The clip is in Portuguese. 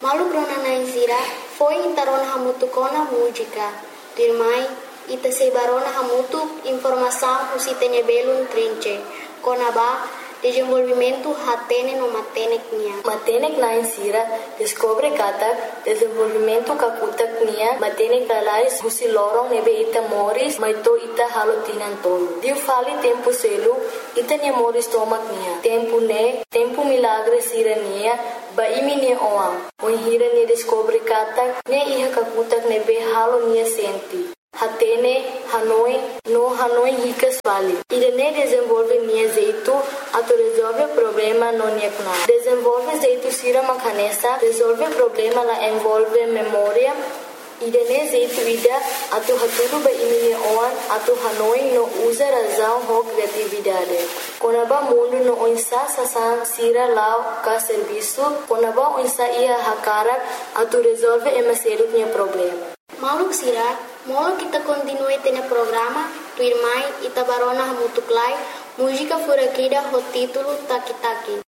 Malu brona naizira foi intarona hamutu kona música. Dirmai ita sebarona hamutu informação usitene belun trinche. Konaba desenvolvimento hatene no matenek nia. Matenek na insira descobre kata desenvolvimento kakutak nia matenek lalais husilorong nebe ita moris maito ita halotinan tolo. Dio fali tempo selu ita nia moris tomak nia. Tempo milagre sira nia ba imi nia oam. Hira nia descobre kata nia iha kakutak nebe halo nia senti. Hatene, Hanoi ricas vale. Irene desenvolve nia jeito, ato resolve problema no nia kuna. Desenvolve jeito sira makanesa, resolve problema la envolve memória. Irene jeito ida, ato haturu ba imi nia oan, ato Hanoi no usa razão ho criatividade. Konaba mundo no onsa sasan sira lao ka serviço, konaba onsa ia hakarak, ato resolve emaselu nia problema. Maluk sira, molo kita continue tene programa, tu irmai ita barona hamutuklai, música furakida ho título Taki Taki.